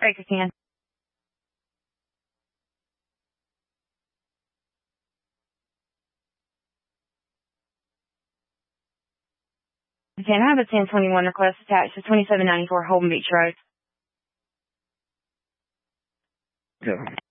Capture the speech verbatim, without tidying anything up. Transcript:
Breaker can. Okay, I have a ten twenty-one request attached to twenty-seven ninety-four Holden Beach Road. Yeah.